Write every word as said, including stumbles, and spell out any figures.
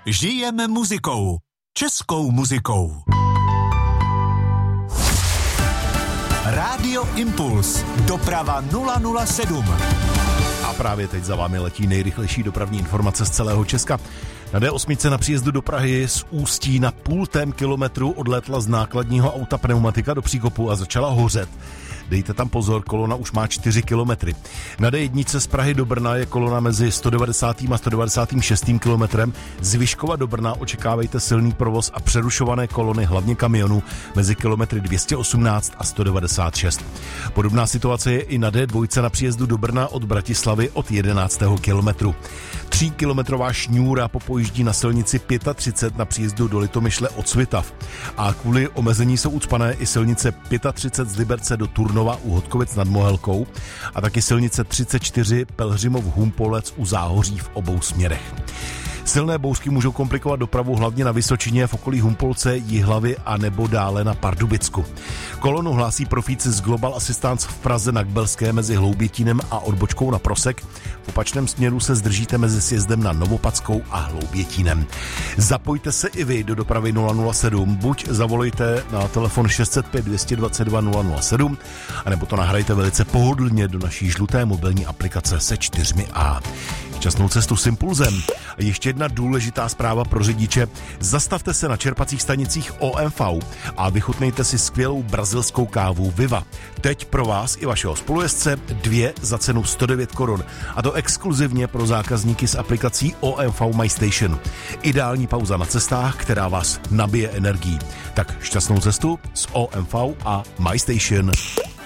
Žijeme muzikou. Českou muzikou. Rádio Impuls. Doprava nula nula sedm. A právě teď za vámi letí nejrychlejší dopravní informace z celého Česka. Na D osm na příjezdu do Prahy z Ústí na půl tém kilometru odlétla z nákladního auta pneumatika do příkopu a začala hořet. Dejte tam pozor, kolona už má čtyři kilometry. Na D jedna z Prahy do Brna je kolona mezi sto devadesátým a sto devadesátým šestým kilometrem. Z Vyškova do Brna očekávejte silný provoz a přerušované kolony, hlavně kamionů, mezi kilometry dvě stě osmnáct a sto devadesát šest. Podobná situace je i na D dva na příjezdu do Brna od Bratislavy od jedenáctého kilometru. Tříkilometrová šňůra popojíždí na silnici třicet pět na příjezdu do Litomyšle od Svitav. A kvůli omezení jsou ucpané i silnice třicet pět z Liberce do Turnova u Hodkovic nad Mohelkou a taky silnice třicet čtyři Pelhřimov Humpolec u Záhoří v obou směrech. Silné bouřky můžou komplikovat dopravu hlavně na Vysočině, v okolí Humpolce, Jihlavy a nebo dále na Pardubicku. Kolonu hlásí profíci z Global Assistance v Praze na Kbelské mezi Hloubětínem a odbočkou na Prosek. V opačném směru se zdržíte mezi sjezdem na Novopadskou a Hloubětínem. Zapojte se i vy do dopravy nula nula sedm, buď zavolejte na telefon šest set pět dvě dvacet dva nula nula sedm, anebo to nahrajte velice pohodlně do naší žluté mobilní aplikace se čtyřmi A. Šťastnou cestu s Impulzem. A ještě jedna důležitá zpráva pro řidiče. Zastavte se na čerpacích stanicích O M V a vychutnejte si skvělou brazilskou kávu Viva. Teď pro vás i vašeho spolujezdce dvě za cenu sto devět korun. A to exkluzivně pro zákazníky s aplikací O M V My Station. Ideální pauza na cestách, která vás nabije energií. Tak šťastnou cestu s O M V a My Station.